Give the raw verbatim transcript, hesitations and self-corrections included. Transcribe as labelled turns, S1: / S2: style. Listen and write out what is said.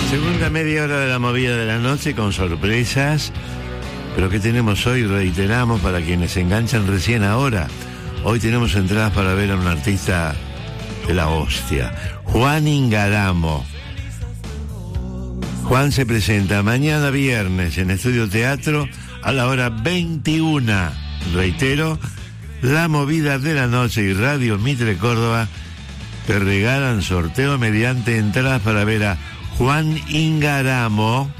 S1: Segunda media hora de la movida de la noche con sorpresas. Pero ¿qué tenemos hoy? Reiteramos para quienes se enganchan recién ahora. Hoy tenemos entradas para ver a un artista de la hostia, Juan Ingaramo. Juan se presenta mañana viernes en Estudio Teatro a la hora veintiuna. Reitero, la movida de la noche y Radio Mitre Córdoba te regalan sorteo mediante entradas para ver a Juan Ingaramo